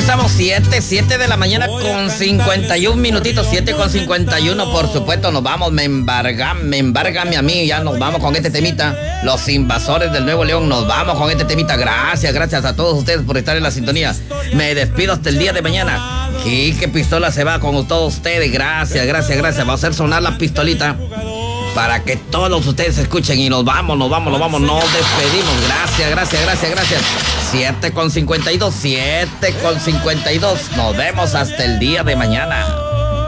estamos 7 de la mañana con 51 minutitos, 7:51, por supuesto, nos vamos, me embargan a mí, ya nos vamos con este temita, los invasores del Nuevo León, nos vamos con este temita, gracias a todos ustedes por estar en la sintonía, me despido hasta el día de mañana, Quique Pistola se va con todos ustedes, gracias, va a hacer sonar la pistolita, para que todos ustedes escuchen y nos vamos, nos despedimos, gracias. 7:52, nos vemos hasta el día de mañana.